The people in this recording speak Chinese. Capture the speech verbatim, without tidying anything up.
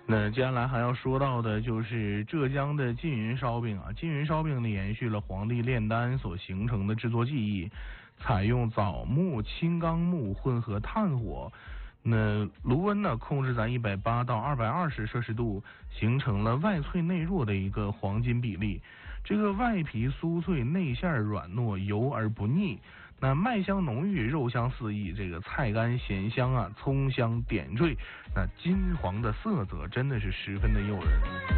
那接下来还要说到的就是浙江的缙云烧饼啊，缙云烧饼呢延续了黄帝炼丹所形成的制作技艺，采用枣木、青冈木混合炭火，那炉温呢控制在一百八到二百二十摄氏度，形成了外脆内弱的一个黄金比例。这个外皮酥脆，内馅软糯，油而不腻。那麦香浓郁，肉香四溢，这个菜干咸香啊，葱香点缀，那金黄的色泽真的是十分的诱人。